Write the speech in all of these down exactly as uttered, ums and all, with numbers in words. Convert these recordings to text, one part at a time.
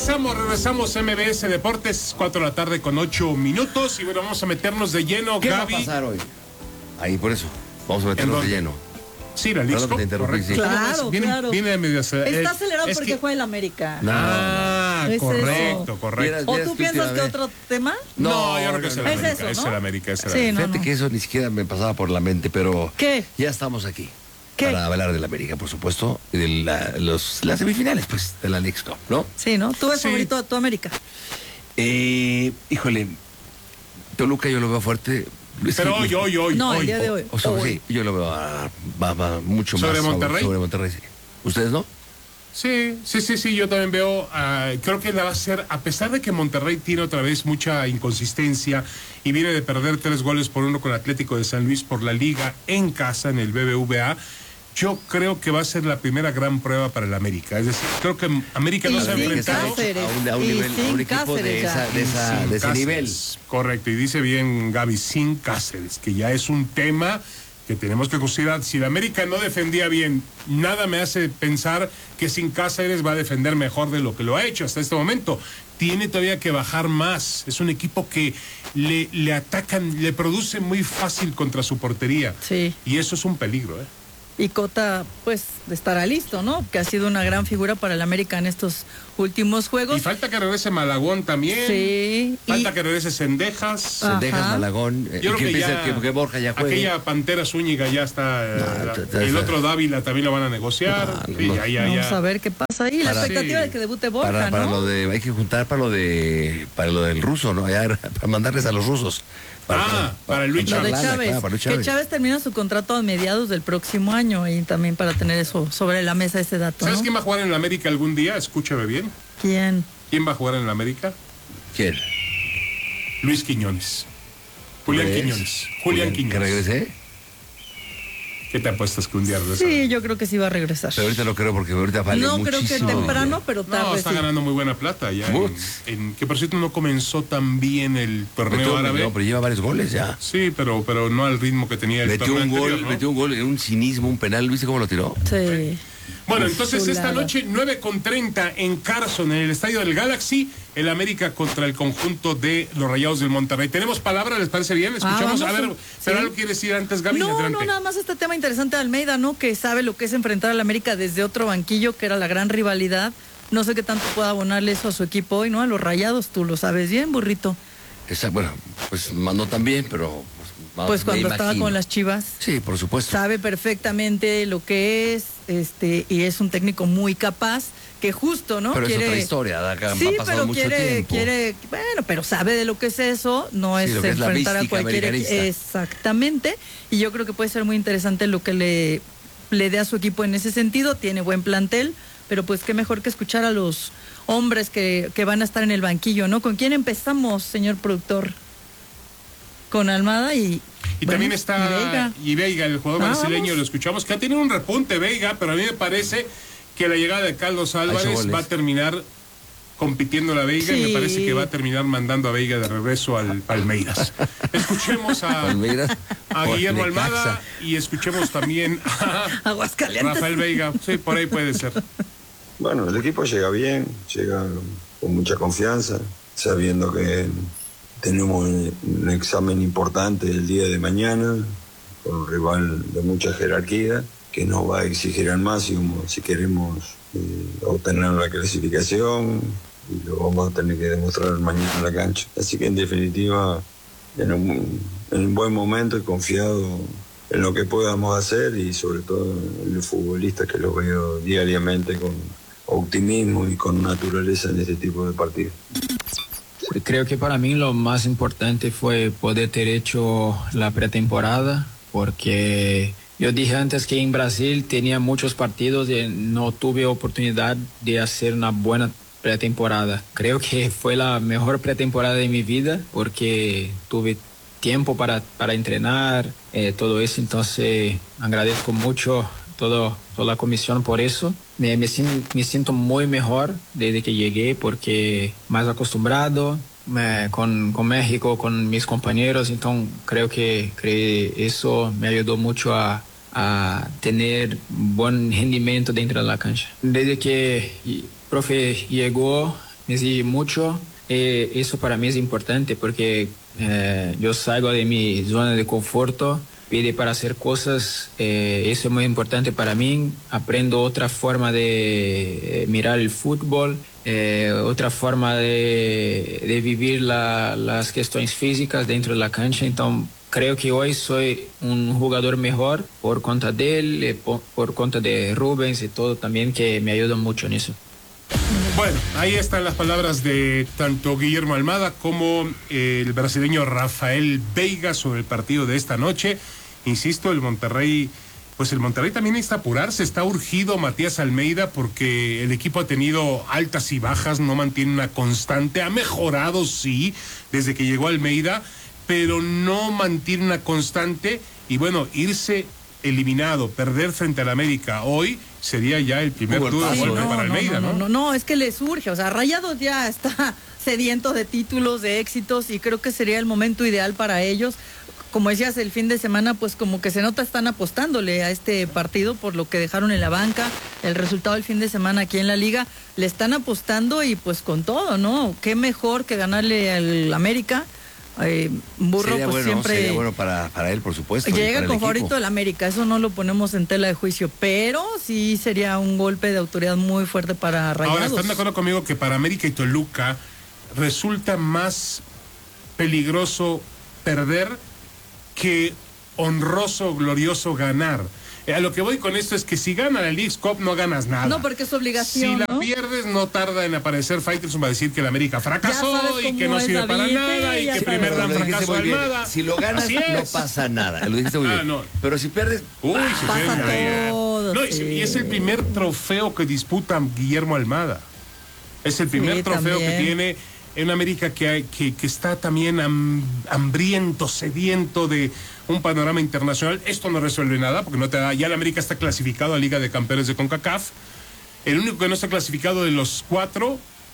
Regresamos, regresamos M B S Deportes, cuatro de la tarde con ocho minutos. Y bueno, vamos a meternos de lleno, ¿Qué Gaby? va a pasar hoy? Ahí, por eso. Vamos a meternos de lleno. Sí, la Lixco, correcto. Sí. Claro, viene, claro. Viene de medio acelerado. Está acelerado es porque que... juega el América. No, Ah, no, no. correcto, Es correcto. Vieras, ¿O vieras tú que piensas que última otro tema? No, No, yo creo que es el no, es América. eso, Es ¿no? el América, es el Sí, América. no, Fíjate no. que eso ni siquiera me pasaba por la mente, pero ¿Qué? ya estamos aquí. ¿Qué? Para hablar del América, por supuesto, y de la, los, las semifinales, pues, de la Leagues Cup, ¿no? Sí, ¿no? ¿Tú ves Sí. favorito a tu América? Eh, híjole, Toluca yo lo veo fuerte. Es Pero que- hoy, hoy, hoy, No, hoy. el día de hoy. O sea, Hoy. sí, yo lo veo a, va, va mucho ¿Sobre más Monterrey? sobre Monterrey, sí. ¿Ustedes no? Sí, sí, sí, sí, yo también veo, uh, creo que la va a ser, a pesar de que Monterrey tiene otra vez mucha inconsistencia y viene de perder tres goles por uno con Atlético de San Luis por la Liga en casa, en el B B V A, yo creo que va a ser la primera gran prueba para el América. Es decir, creo que América Y no se ha sin enfrentado Cáceres. a un, a un Y nivel, a un sin equipo de, Cáceres esa, ya. de, esa, sin de ese Cáceres. nivel. Correcto, y dice bien Gaby, sin Cáceres, que ya es un tema que tenemos que considerar. Si la América no defendía bien, nada me hace pensar que sin Cáceres va a defender mejor de lo que lo ha hecho hasta este momento. Tiene todavía que bajar más. Es un equipo que le, le atacan, le produce muy fácil contra su portería. Sí. Y eso es un peligro, ¿eh? Y Cota, pues, estará listo, ¿no? Que ha sido una gran figura para el América en estos últimos juegos. Y falta que regrese Malagón también. Sí. Falta y- que regrese Sendejas. Ah. Sendejas, Ajá. Malagón, eh, Yo creo que, que, empieza- ya, que, que Borja ya juegue. aquella Pantera Zúñiga ya está. eh, No, la- t- t- el t- otro Dávila también lo van a negociar. No, Sí, no. ya, ya, Vamos ya. a ver qué pasa ahí. La Para- expectativa Sí. de que debute Borja, para, para ¿no? lo de, hay que juntar para lo de, para lo del ruso, ¿no? Ya, para mandarles a los rusos. Ah, para el Luis Lo de Chávez. Chávez, claro, para Luis que Chávez. Chávez termina su contrato a mediados del próximo año y también para tener eso sobre la mesa, ese dato, ¿Sabes ¿no? quién va a jugar en la América algún día? Escúchame bien. ¿Quién? ¿Quién va a jugar en la América? ¿Quién? Luis Quiñones. Julián ¿Ves? Quiñones. Julián ¿Que Quiñones. regrese? ¿Qué te apuestas que un día regresa? Sí, yo creo que sí va a regresar. Pero ahorita no creo porque ahorita vale No muchísimo. creo que temprano, pero No, tarde está sí. ganando muy buena plata ya. En, Muchs. en- que por cierto no comenzó tan bien el torneo Metió, árabe. no, pero lleva varios goles ya. Sí, pero, pero no al ritmo que tenía el Metió torneo un gol, anterior, ¿no? metió un gol en un cinismo, un penal. ¿Viste cómo lo tiró? Sí. Bueno, entonces esta Chulada. noche nueve con treinta en Carson, en el estadio del Galaxy, el América contra el conjunto de los Rayados del Monterrey. ¿Tenemos palabra? ¿Les parece bien? Escuchamos. Ah, a vamos ver, a- pero sí. algo quiere decir antes, Gaby, No, adelante. no, nada más este tema interesante de Almeida, ¿no? Que sabe lo que es enfrentar al América desde otro banquillo, que era la gran rivalidad. No sé qué tanto pueda abonarle eso a su equipo hoy, ¿no? A los Rayados, tú lo sabes bien, burrito. Esa, bueno, pues mandó también, pero... Pues, Pues me cuando estaba imagino. con las Chivas, Sí, por supuesto. sabe perfectamente lo que es, este, y es un técnico muy capaz, que justo, ¿no? Pero quiere... es otra historia, acá Sí, ha pasado pero mucho quiere, tiempo. quiere, bueno, pero sabe de lo que es eso, no Sí, es lo que es la enfrentar a mística cualquier equi- americanista. exactamente, y yo creo que puede ser muy interesante lo que le, le dé a su equipo en ese sentido, tiene buen plantel, pero pues qué mejor que escuchar a los hombres que, que van a estar en el banquillo, ¿no? ¿Con quién empezamos, señor productor? Con Almada y... Y bueno, también está y Veiga. y Veiga, el jugador Ah, brasileño, vamos. lo escuchamos, que ha tenido un repunte Veiga, pero a mí me parece que la llegada de Carlos Álvarez goles. va a terminar compitiendo la Veiga y me Sí. parece que va a terminar mandando a Veiga de regreso al Palmeiras. Escuchemos a, Palmeiras. a O Guillermo Necaxa. Almada y escuchemos también a Aguascalientes. Rafael Veiga. Sí, por ahí puede ser. Bueno, el equipo llega bien, llega con mucha confianza, sabiendo que tenemos un examen importante el día de mañana, con un rival de mucha jerarquía, que nos va a exigir al máximo si queremos eh, obtener la clasificación, y lo vamos a tener que demostrar mañana en la cancha. Así que en definitiva, en un, en un buen momento y confiado en lo que podamos hacer y sobre todo en los futbolistas que los veo diariamente con optimismo y con naturaleza en este tipo de partidos. Creo que para mí lo más importante fue poder ter hecho la pretemporada, porque yo dije antes que en Brasil tenía muchos partidos y no tuve oportunidad de hacer una buena pretemporada. Creo que fue la mejor pretemporada de mi vida, porque tuve tiempo para, para entrenar, eh, todo eso, entonces agradezco mucho todo, toda la comisión por eso. Me, me, sin- me siento muy mejor desde que llegué, porque más acostumbrado eh, con, con México, con mis compañeros, entonces creo que, que eso me ayudó mucho a, a tener buen rendimiento dentro de la cancha. Desde que el profe llegó, me exige mucho. Eh, eso para mí es importante porque eh, yo salgo de mi zona de conforto, pide para hacer cosas, eh, eso es muy importante para mí. Aprendo otra forma de eh, mirar el fútbol, eh, otra forma de, de vivir la, las cuestiones físicas dentro de la cancha. Entonces creo que hoy soy un jugador mejor por cuenta de él, eh, por, por cuenta de Rubens y todo también, que me ayudan mucho en eso. Bueno, ahí están las palabras de tanto Guillermo Almada como eh, el brasileño Rafael Veiga sobre el partido de esta noche. Insisto, el Monterrey, pues el Monterrey también necesita apurarse, está urgido Matías Almeida porque el equipo ha tenido altas y bajas, no mantiene una constante, ha mejorado sí desde que llegó Almeida, pero no mantiene una constante y bueno, irse eliminado, perder frente al América hoy sería ya el primer duro golpe sí, no, para no, Almeida, no, ¿no? No, no, es que le surge, o sea, Rayados ya está sediento de títulos, de éxitos y creo que sería el momento ideal para ellos. Como decías, el fin de semana, pues como que se nota están apostándole a este partido por lo que dejaron en la banca, el resultado del fin de semana aquí en la liga, le están apostando y pues con todo, ¿no? Qué mejor que ganarle al América. Eh, Burro sería pues bueno, siempre sería bueno para, para él, por supuesto. llega con favorito del América, eso no lo ponemos en tela de juicio, pero sí sería un golpe de autoridad muy fuerte para Rayados. Ahora, ¿están de acuerdo conmigo que para América y Toluca resulta más peligroso perder que honroso, glorioso ganar? Eh, a lo que voy con esto es que si gana la Leagues Cup no ganas nada. No, porque es obligación, Si la ¿no? pierdes, no tarda en aparecer Faitelson va a decir que el América fracasó y que no es, sirve para David, nada sí, y ya que sabes. primer gran Lo dijiste fracaso muy de bien. Almada. Si lo ganas, Así no es. pasa nada. Lo dijiste muy Ah, bien. no. Pero si pierdes, Uy, se pasa pierde. todo, No, y, sí. y es el primer trofeo que disputa Guillermo Almada. Es el primer Sí, trofeo también. que tiene en América que, hay, que, que está también ham, hambriento, sediento de un panorama internacional. Esto no resuelve nada porque no te da. Ya el América está clasificado a Liga de Campeones de CONCACAF. El único que no está clasificado de los cuatro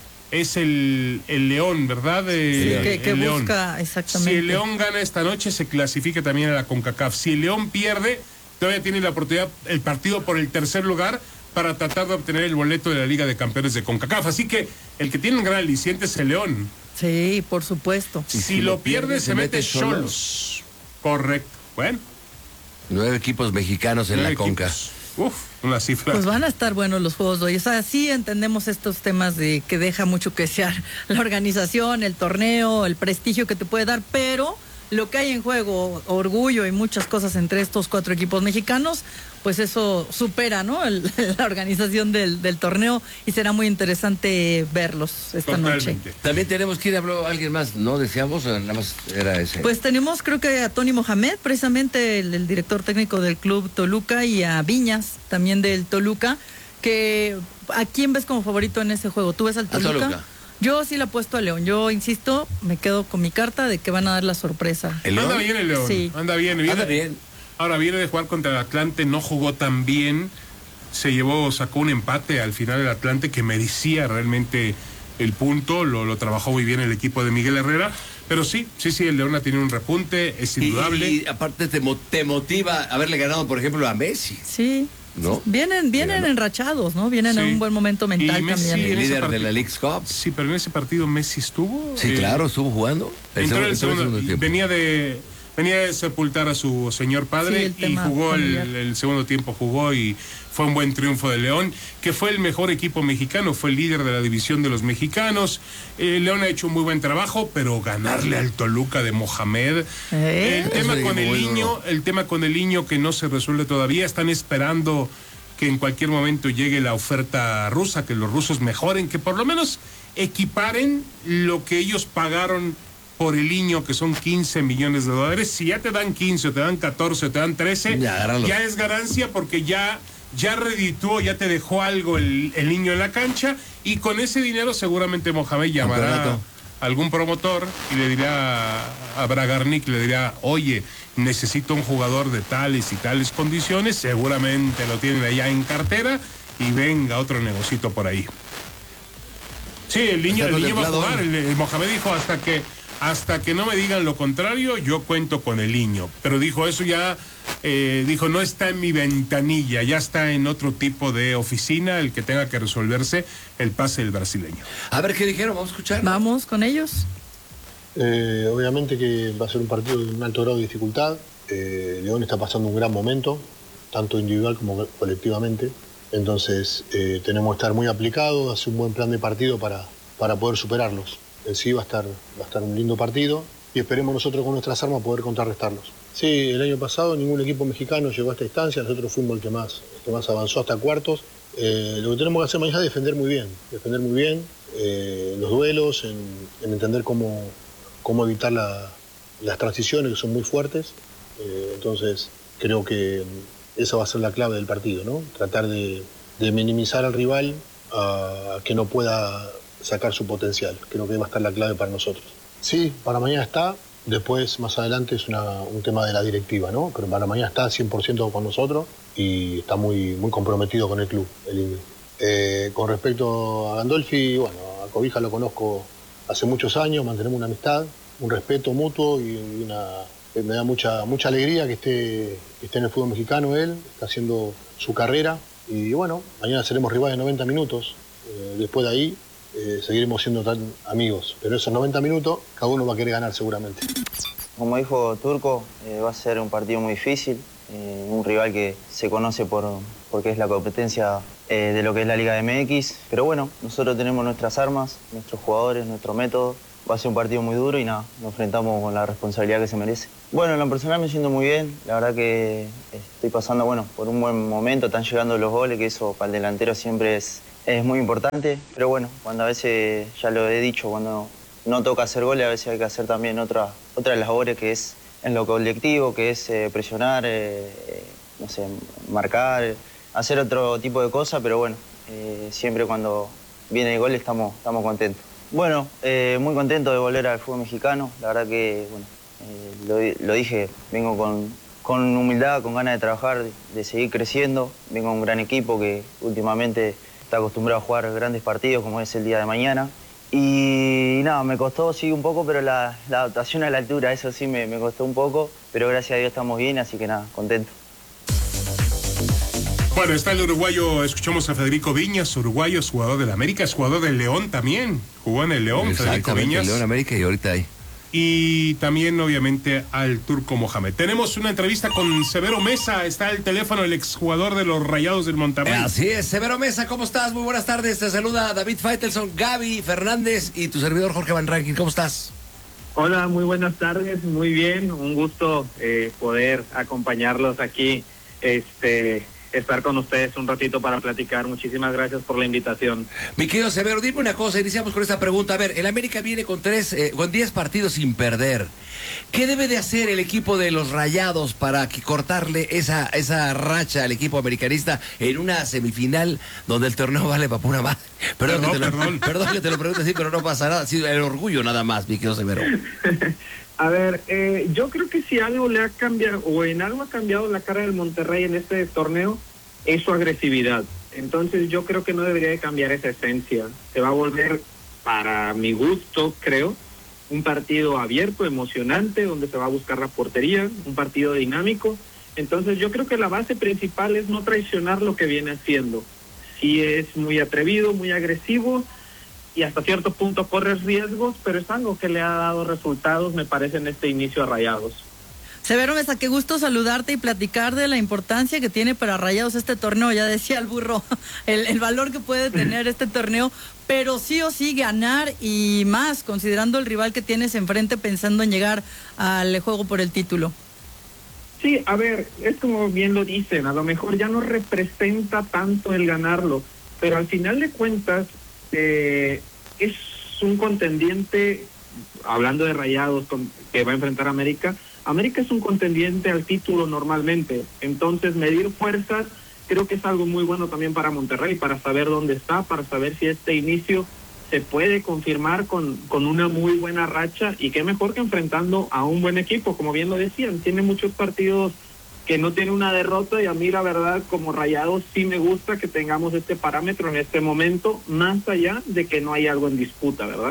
es el, el León, ¿verdad? Eh, Sí, que, que el León. busca exactamente. Si el León gana esta noche, se clasifica también a la CONCACAF. Si el León pierde, todavía tiene la oportunidad, el partido por el tercer lugar, para tratar de obtener el boleto de la Liga de Campeones de CONCACAF. Así que el que tiene un gran aliciente es el León. Sí, por supuesto. Si, si lo lo pierde, pierde, se se mete mete Xolos. Correcto. Bueno, nueve equipos mexicanos en nueve la Conca. equipos. Uf, una cifra. Pues van a estar buenos los juegos de hoy. O sea, sí entendemos estos temas de que deja mucho que desear la organización, el torneo, el prestigio que te puede dar, pero lo que hay en juego, orgullo y muchas cosas entre estos cuatro equipos mexicanos, pues eso supera, ¿no? El, la organización del, del torneo y será muy interesante verlos esta Totalmente. noche. También tenemos que ir, habló alguien más, ¿no deseamos? O nada más era ese. Pues tenemos creo que a Tony Mohamed, precisamente el, el director técnico del club Toluca, y a Viñas, también del Toluca, que ¿a quién ves como favorito en ese juego? ¿Tú ves al Al Toluca? Toluca. Yo sí le apuesto a León. Yo insisto, me quedo con mi carta de que van a dar la sorpresa. ¿El León? Anda bien el León. Sí. Anda bien. viene- Anda bien. Ahora viene de jugar contra el Atlante, no jugó tan bien. Se llevó, sacó un empate al final del Atlante que merecía realmente el punto. Lo, lo trabajó muy bien el equipo de Miguel Herrera. Pero sí, sí, sí, el León ha tenido un repunte, es Y, indudable. y aparte te, mo- te motiva haberle ganado, por ejemplo, a Messi, Sí. ¿no? Vienen, vienen Ganó. enrachados, ¿no? Vienen Sí. en un buen momento mental Y Messi también. El en ese líder de partido- la Leagues Cup. Sí, pero en ese partido Messi estuvo. Sí, eh, claro, estuvo jugando. Entró en el entró en segundo, tiempo. venía de venía de sepultar a su señor Sí, padre el y tema jugó el, familiar. el segundo tiempo, jugó y fue un buen triunfo de León, que fue el mejor equipo mexicano, fue el líder de la división de los mexicanos. Eh, León ha hecho un muy buen trabajo, pero ganarle al Toluca de Mohamed. ¿Eh? El tema Eso con digo, el muy niño, duro. el tema con el niño que no se resuelve todavía, están esperando que en cualquier momento llegue la oferta rusa, que los rusos mejoren, que por lo menos equiparen lo que ellos pagaron por el niño, que son quince millones de dólares. Si ya te dan quince, o te dan catorce, o te dan trece, Ya, agárralo. ya es ganancia porque ya, ya redituó, ya te dejó algo el, el niño en la cancha, y con ese dinero seguramente Mohamed llamará Campeonato. a algún promotor y le dirá a Bragarnik, le dirá, oye, necesito un jugador de tales y tales condiciones, seguramente lo tienen allá en cartera, y venga otro negocito por ahí. Sí, el niño, Está el niño va a contemplado, jugar. El, el Mohamed dijo hasta que hasta que no me digan lo contrario, yo cuento con el niño. Pero dijo eso ya eh, dijo, no está en mi ventanilla, ya está en otro tipo de oficina el que tenga que resolverse el pase del brasileño. A ver qué dijeron, vamos a escuchar. Vamos con ellos. Eh, obviamente que va a ser un partido de un alto grado de dificultad. Eh, León está pasando un gran momento, tanto individual como colectivamente. Entonces eh, tenemos que estar muy aplicados, hacer un buen plan de partido para, para poder superarlos. En sí va a estar, va a estar un lindo partido y esperemos nosotros con nuestras armas poder contrarrestarlos. Sí, el año pasado ningún equipo mexicano llegó a esta instancia, nosotros fuimos el que más, el que más avanzó hasta cuartos. Eh, lo que tenemos que hacer mañana es defender muy bien, defender muy bien eh, los duelos, en, en entender cómo, cómo evitar la, las transiciones que son muy fuertes. Eh, entonces creo que esa va a ser la clave del partido, ¿no? Tratar de, de minimizar al rival a que no pueda sacar su potencial. Creo que va a estar la clave para nosotros. Sí, para mañana está. Después, más adelante, es una, un tema de la directiva, ¿no? Pero para mañana está cien por ciento con nosotros y está muy, muy comprometido con el club, el Inglés. Eh, con respecto a Gandolfi, bueno, a Cobija lo conozco hace muchos años, mantenemos una amistad, un respeto mutuo y una... Me da mucha mucha alegría que esté, que esté en el fútbol mexicano él, está haciendo su carrera y bueno, mañana seremos rivales de noventa minutos, eh, después de ahí eh, seguiremos siendo tan amigos, pero esos noventa minutos cada uno va a querer ganar seguramente. Como dijo Turco, eh, va a ser un partido muy difícil, eh, un rival que se conoce por porque es la competencia eh, de lo que es la Liga M X, pero bueno, nosotros tenemos nuestras armas, nuestros jugadores, nuestro método. Va a ser un partido muy duro y nada, nos enfrentamos con la responsabilidad que se merece. Bueno, en lo personal me siento muy bien, la verdad que estoy pasando, bueno, por un buen momento, están llegando los goles, que eso para el delantero siempre es, es muy importante, pero bueno, cuando a veces, ya lo he dicho, cuando no toca hacer goles, a veces hay que hacer también otra, otras labores que es en lo colectivo, que es eh, presionar, eh, eh, no sé, marcar, hacer otro tipo de cosas, pero bueno, eh, siempre cuando viene el gol estamos, estamos contentos. Bueno, eh, muy contento de volver al fútbol mexicano. La verdad que, bueno, eh, lo, lo dije, vengo con, con humildad, con ganas de trabajar, de, de seguir creciendo. Vengo a un gran equipo que últimamente está acostumbrado a jugar grandes partidos, como es el día de mañana. Y nada, me costó, sí, un poco, pero la, la adaptación a la altura, eso sí me, me costó un poco. Pero gracias a Dios estamos bien, así que nada, contento. Bueno, está el uruguayo, escuchamos a Federico Viñas, uruguayo, es jugador del América, es jugador del León también, jugó en el León, Federico Viñas. León, América y ahorita ahí. Y también, obviamente, al Turco Mohamed. Tenemos una entrevista con Severo Mesa, está el teléfono, el exjugador de los Rayados del Monterrey. Así es, Severo Mesa, ¿cómo estás? Muy buenas tardes, te saluda David Faitelson, Gaby Fernández y tu servidor Jorge Van Rankin, ¿cómo estás? Hola, muy buenas tardes, muy bien, un gusto eh, poder acompañarlos aquí, este... estar con ustedes un ratito para platicar. Muchísimas gracias por la invitación. Mi querido Severo, dime una cosa, iniciamos con esta pregunta. A ver, el América viene con tres, eh, con diez partidos sin perder. ¿Qué debe de hacer el equipo de los Rayados para que cortarle esa, esa racha al equipo americanista en una semifinal donde el torneo vale para pura madre? Perdón, perdón, que te lo, perdón. perdón que te lo pregunte así, pero no pasa nada. Sí, el orgullo nada más, mi querido Severo. A ver, eh, yo creo que si algo le ha cambiado, o en algo ha cambiado la cara del Monterrey en este torneo, es su agresividad. Entonces yo creo que no debería de cambiar esa esencia. Se va a volver, para mi gusto, creo, un partido abierto, emocionante, donde se va a buscar la portería, un partido dinámico. Entonces yo creo que la base principal es no traicionar lo que viene haciendo. Sí es muy atrevido, muy agresivo, y hasta cierto punto corre riesgos, pero es algo que le ha dado resultados, me parece, en este inicio a Rayados. Severo Mesa, qué gusto saludarte y platicar de la importancia que tiene para Rayados este torneo. Ya decía el burro, el, el valor que puede tener este torneo, pero sí o sí ganar y más, considerando el rival que tienes enfrente, pensando en llegar al juego por el título. Sí, a ver, es como bien lo dicen, a lo mejor ya no representa tanto el ganarlo, pero al final de cuentas, Eh, es un contendiente, hablando de Rayados con, que va a enfrentar a América. América es un contendiente al título normalmente, entonces medir fuerzas creo que es algo muy bueno también para Monterrey, para saber dónde está, para saber si este inicio se puede confirmar con, con una muy buena racha, y qué mejor que enfrentando a un buen equipo, como bien lo decían, tiene muchos partidos que no tiene una derrota, y a mí la verdad como Rayados sí me gusta que tengamos este parámetro en este momento, más allá de que no hay algo en disputa, ¿verdad?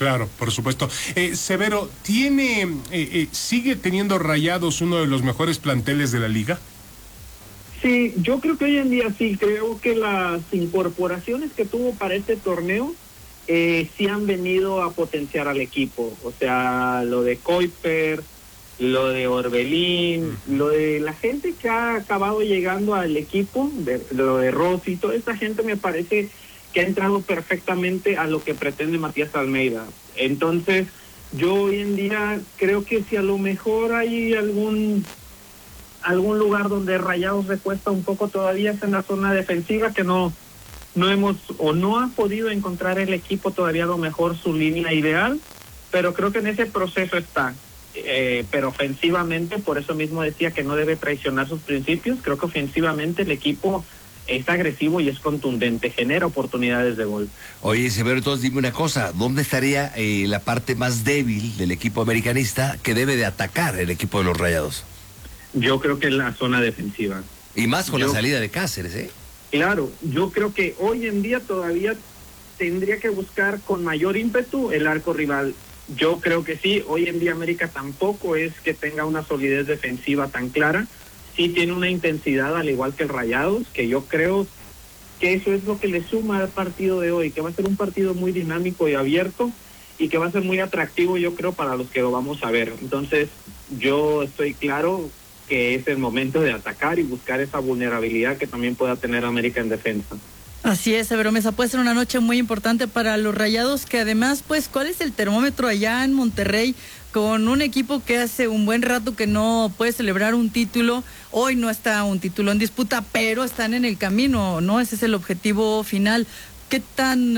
Claro, por supuesto. Eh, Severo, ¿tiene, eh, eh, sigue teniendo Rayados uno de los mejores planteles de la liga? Sí, yo creo que hoy en día sí, creo que las incorporaciones que tuvo para este torneo eh, sí han venido a potenciar al equipo. O sea, lo de Kuiper, lo de Orbelín, mm. lo de la gente que ha acabado llegando al equipo, de, lo de Rossi, toda esta gente me parece que ha entrado perfectamente a lo que pretende Matías Almeida. Entonces, yo hoy en día creo que si a lo mejor hay algún algún lugar donde Rayados le cuesta un poco todavía es en la zona defensiva, que no no hemos o no ha podido encontrar el equipo todavía a lo mejor su línea ideal, pero creo que en ese proceso está. Eh, pero ofensivamente, por eso mismo decía que no debe traicionar sus principios. Creo que ofensivamente el equipo es agresivo y es contundente, genera oportunidades de gol. Oye, Severo, entonces dime una cosa, ¿dónde estaría eh, la parte más débil del equipo americanista que debe de atacar el equipo de los Rayados? Yo creo que en la zona defensiva. Y más con yo, la salida de Cáceres, ¿eh? Claro, yo creo que hoy en día todavía tendría que buscar con mayor ímpetu el arco rival. Yo creo que sí, hoy en día América tampoco es que tenga una solidez defensiva tan clara. Sí tiene una intensidad al igual que el Rayados, que yo creo que eso es lo que le suma al partido de hoy, que va a ser un partido muy dinámico y abierto y que va a ser muy atractivo, yo creo, para los que lo vamos a ver. Entonces, yo estoy claro que es el momento de atacar y buscar esa vulnerabilidad que también pueda tener América en defensa. Así es, Severo Mesa, puede ser una noche muy importante para los Rayados, que además, pues, ¿cuál es el termómetro allá en Monterrey? Con un equipo que hace un buen rato que no puede celebrar un título, hoy no está un título en disputa, pero están en el camino, ¿no? Ese es el objetivo final. ¿Qué tan